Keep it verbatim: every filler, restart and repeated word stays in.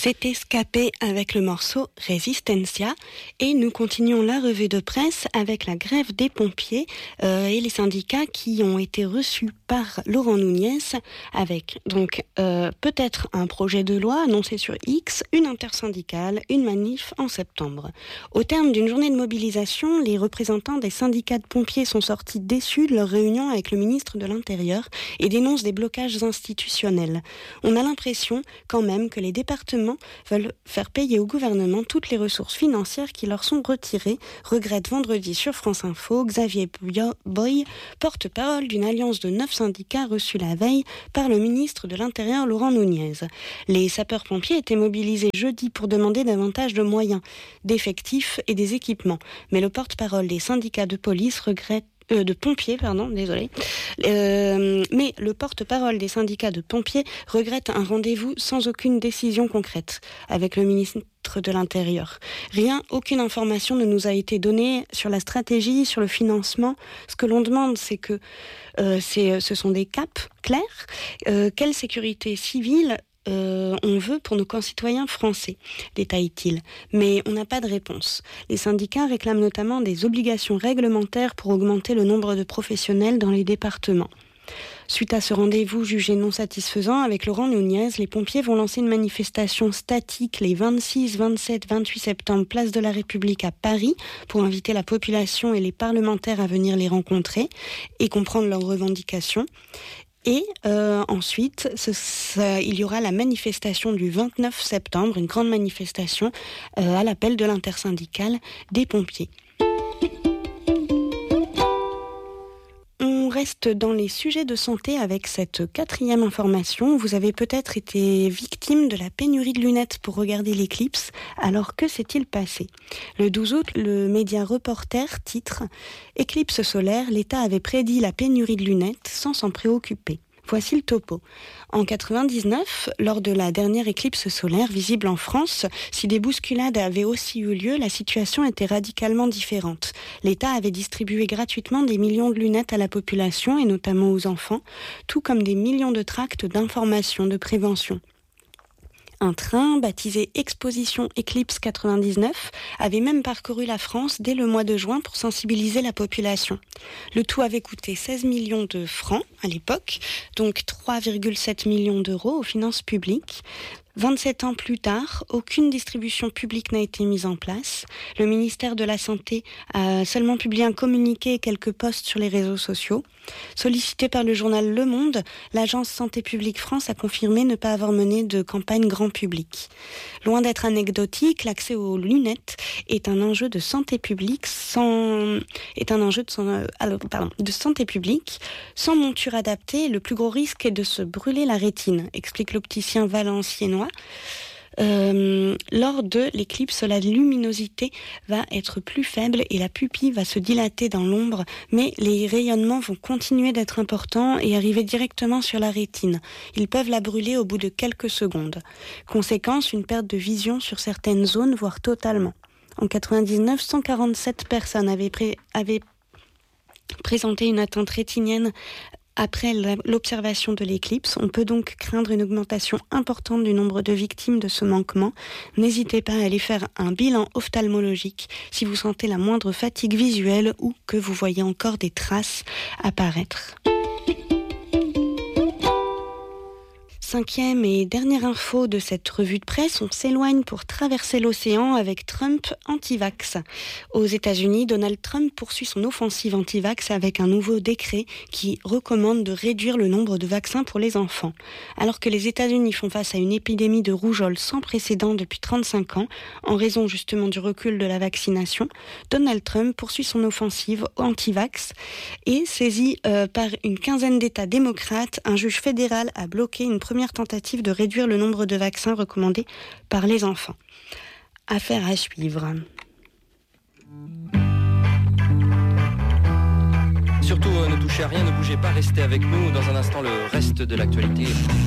C'était Scapé avec le morceau Resistencia et nous continuons la revue de presse avec la grève des pompiers euh, et les syndicats qui ont été reçus par Laurent Nunez avec donc euh, peut-être un projet de loi annoncé sur X, une intersyndicale, une manif en septembre. Au terme d'une journée de mobilisation, les représentants des syndicats de pompiers sont sortis déçus de leur réunion avec le ministre de l'Intérieur et dénoncent des blocages institutionnels. On a l'impression quand même que les départements veulent faire payer au gouvernement toutes les ressources financières qui leur sont retirées, regrette vendredi sur France Info Xavier Boy, porte-parole d'une alliance de neuf syndicats reçus la veille par le ministre de l'Intérieur Laurent Nunez. Les sapeurs-pompiers étaient mobilisés jeudi pour demander davantage de moyens, d'effectifs et des équipements. Mais le porte-parole des syndicats de police regrette Euh, de pompiers, pardon, désolé. Euh, mais le porte-parole des syndicats de pompiers regrette un rendez-vous sans aucune décision concrète avec le ministre de l'Intérieur. Rien, aucune information ne nous a été donnée sur la stratégie, sur le financement. Ce que l'on demande, c'est que euh, c'est, ce sont des caps clairs. Euh, quelle sécurité civile Euh, on veut pour nos concitoyens français, détaille-t-il. Mais on n'a pas de réponse. Les syndicats réclament notamment des obligations réglementaires pour augmenter le nombre de professionnels dans les départements. Suite à ce rendez-vous jugé non satisfaisant avec Laurent Nunez, les pompiers vont lancer une manifestation statique les vingt-six, vingt-sept, vingt-huit septembre, place de la République à Paris, pour inviter la population et les parlementaires à venir les rencontrer et comprendre leurs revendications. Et euh, ensuite, ce, ça, il y aura la manifestation du vingt-neuf septembre, une grande manifestation euh, à l'appel de l'intersyndicale des pompiers. On reste dans les sujets de santé avec cette quatrième information. Vous avez peut-être été victime de la pénurie de lunettes pour regarder l'éclipse. Alors que s'est-il passé ? Le douze août, le média Reporter titre « Éclipse solaire, l'État avait prédit la pénurie de lunettes sans s'en préoccuper ». Voici le topo. En quatre-vingt-dix-neuf, lors de la dernière éclipse solaire visible en France, si des bousculades avaient aussi eu lieu, la situation était radicalement différente. L'État avait distribué gratuitement des millions de lunettes à la population et notamment aux enfants, tout comme des millions de tracts d'information, de prévention. Un train, baptisé Exposition Éclipse quatre-vingt-dix-neuf, avait même parcouru la France dès le mois de juin pour sensibiliser la population. Le tout avait coûté seize millions de francs à l'époque, donc trois virgule sept millions d'euros aux finances publiques. vingt-sept ans plus tard, aucune distribution publique n'a été mise en place. Le ministère de la Santé a seulement publié un communiqué et quelques posts sur les réseaux sociaux. Sollicité par le journal Le Monde, l'agence Santé publique France a confirmé ne pas avoir mené de campagne grand public. Loin d'être anecdotique, l'accès aux lunettes est un enjeu de santé publique sans est un enjeu de, son... Alors, pardon, de santé publique sans monture adaptée. Le plus gros risque est de se brûler la rétine, explique l'opticien valenciennois. Euh, lors de l'éclipse, la luminosité va être plus faible et la pupille va se dilater dans l'ombre, mais les rayonnements vont continuer d'être importants et arriver directement sur la rétine. Ils peuvent la brûler au bout de quelques secondes. Conséquence, une perte de vision sur certaines zones, voire totalement. En quatre-vingt-dix-neuf, cent quarante-sept personnes avaient, pré- avaient présenté une atteinte rétinienne après l'observation de l'éclipse. On peut donc craindre une augmentation importante du nombre de victimes de ce manquement. N'hésitez pas à aller faire un bilan ophtalmologique si vous sentez la moindre fatigue visuelle ou que vous voyez encore des traces apparaître. Cinquième et dernière info de cette revue de presse, on s'éloigne pour traverser l'océan avec Trump anti-vax. Aux États-Unis, Donald Trump poursuit son offensive anti-vax avec un nouveau décret qui recommande de réduire le nombre de vaccins pour les enfants. Alors que les États-Unis font face à une épidémie de rougeole sans précédent depuis trente-cinq ans, en raison justement du recul de la vaccination, Donald Trump poursuit son offensive anti-vax et saisi euh, par une quinzaine d'États démocrates, un juge fédéral a bloqué une première tentative de réduire le nombre de vaccins recommandés par les enfants. Affaire à suivre. Surtout, euh, ne touchez à rien, ne bougez pas, restez avec nous. Dans un instant, le reste de l'actualité.